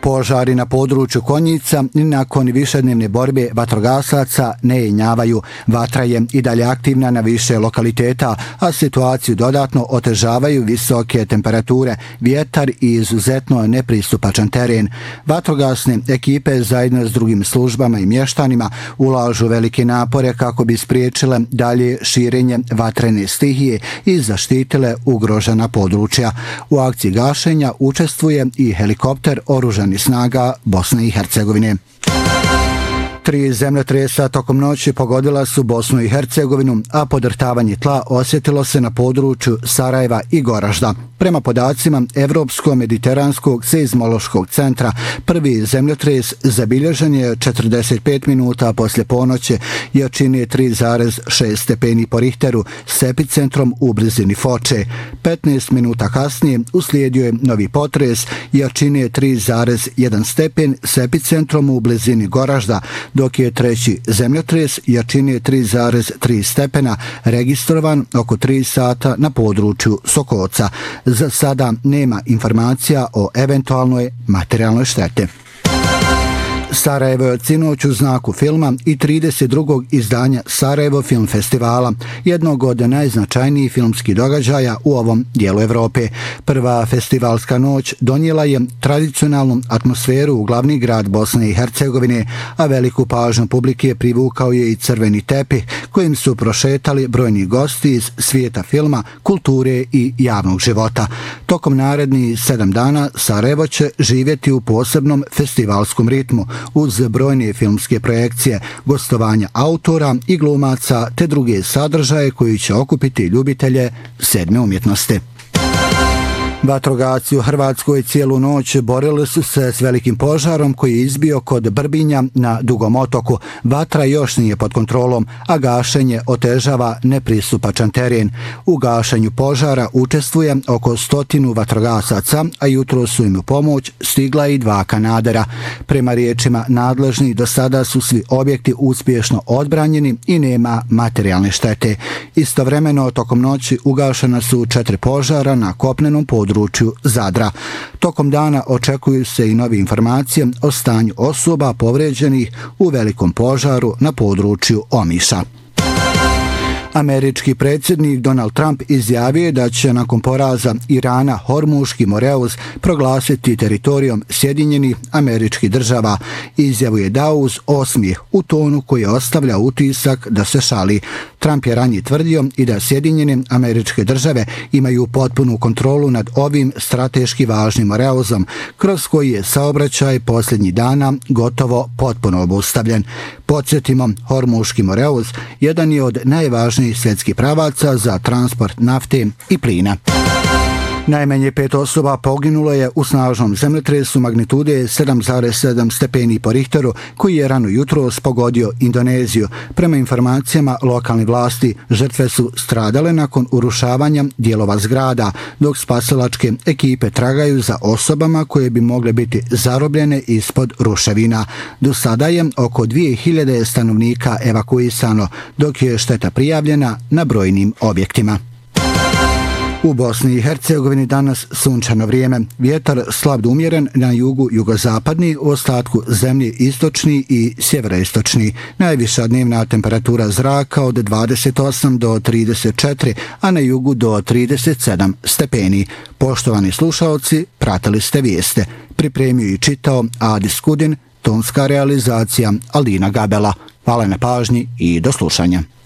Požari na području Konjica i nakon višednevne borbe vatrogasaca ne jenjavaju. Vatra je i dalje aktivna na više lokaliteta, a situaciju dodatno otežavaju visoke temperature, vjetar i izuzetno nepristupačan teren. Vatrogasne ekipe zajedno s drugim službama i mještanima ulažu velike napore kako bi spriječile dalje širenje vatrene stihije i zaštitile ugrožena područja. U akciji gašenja učestvuje i helikopter oružanih snaga Bosne i Hercegovine. 3 zemljotresa tokom noći pogodila su Bosnu i Hercegovinu, a podrtavanje tla osjetilo se na području Sarajeva i Goražda. Prema podacima Evropsko-mediteranskog seizmološkog centra, prvi zemljotres zabilježen je 45 minuta poslije ponoći jačine 3,6 stepeni po Richteru s epicentrom u blizini Foče. 15 minuta kasnije uslijedio je novi potres jačine 3,1 stepen s epicentrom u blizini Goražda, dok je treći zemljotres jačine 3,3 stepena registrovan oko 3 sata na području Sokoca. Za sada nema informacija o eventualnoj materijalnoj štete. Sarajevo je od sinoć u znaku filma i 32. izdanja Sarajevo Film Festivala, jednog od najznačajnijih filmskih događaja u ovom dijelu Evrope. Prva festivalska noć donijela je tradicionalnu atmosferu u glavni grad Bosne i Hercegovine, a veliku pažnju publike privukao je i crveni tepih kojim su prošetali brojni gosti iz svijeta filma, kulture i javnog života. Tokom narednih 7 dana Sarajevo će živjeti u posebnom festivalskom ritmu, uz brojne filmske projekcije, gostovanja autora i glumaca te druge sadržaje koji će okupiti ljubitelje sedme umjetnosti. Vatrogasci u Hrvatskoj cijelu noć borili su se s velikim požarom koji je izbio kod Brbinja na Dugom otoku. Vatra još nije pod kontrolom, a gašenje otežava nepristupačan teren. U gašenju požara učestvuje oko 100 vatrogasaca, a jutro su im u pomoć stigla i 2 kanadera. Prema riječima nadležnih, do sada su svi objekti uspješno odbranjeni i nema materijalne štete. Istovremeno, tokom noći ugašena su 4 požara na kopnenom području Zadra. Tokom dana očekuju se i nove informacije o stanju osoba povrijeđenih u velikom požaru na području Omiša. Američki predsjednik Donald Trump izjavio da će nakon poraza Irana Hormuški Moreuz proglasiti teritorijom Sjedinjenih Američkih Država. Izjavu je dao uz osmijeh u tonu koji ostavlja utisak da se šali. Trump je ranije tvrdio i da Sjedinjene Američke Države imaju potpunu kontrolu nad ovim strateški važnim Moreuzom, kroz koji je saobraćaj posljednjih dana gotovo potpuno obustavljen. Podsjetimo, Hormuški Moreuz jedan je od najvažnijih svjetskih pravaca za transport nafte i plina. Najmanje 5 osoba poginulo je u snažnom zemljotresu magnitude 7,7 stepeni po Richteru koji je rano jutros pogodio Indoneziju. Prema informacijama lokalnih vlasti, žrtve su stradale nakon urušavanja dijelova zgrada, dok spasilačke ekipe tragaju za osobama koje bi mogle biti zarobljene ispod ruševina. Do sada je oko 2000 stanovnika evakuisano, dok je šteta prijavljena na brojnim objektima. U Bosni i Hercegovini danas sunčano vrijeme, vjetar slab do umjeren na jugu jugozapadni, u ostatku zemlje istočni i sjeveroistočni. Najviša dnevna temperatura zraka od 28 do 34, a na jugu do 37 stepeni. Poštovani slušaoci, pratili ste vijeste. Pripremio i čitao Adi Skudin, tonska realizacija Alina Gabela. Hvala na pažnji i do slušanja.